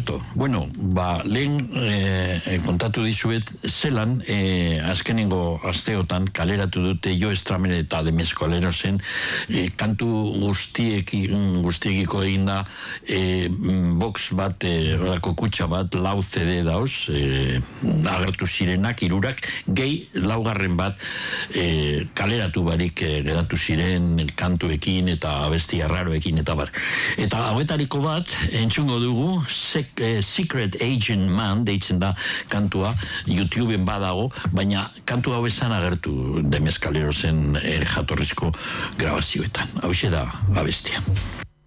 Alberto, bueno, lehen kontatu dizuet zelan azkenengo asteotan kaleratu dute Jo Stramer eta Demeskolero zen kantu guztiekiko egin da box bat, horako kutsa bat, 4 CD dauz, agertu zirenak, 3, gehi laugarren bat kaleratu barik geratu ziren kantuekin eta abesti arraroekin eta bar. Eta hauetariko bat, entzungo dugu, Secret Agent Man, deitzen da kantua, YouTubeen badago, baina kantu hau esan agertu Demeskalero zen jatorrizko grabazioetan. Hau da abestia.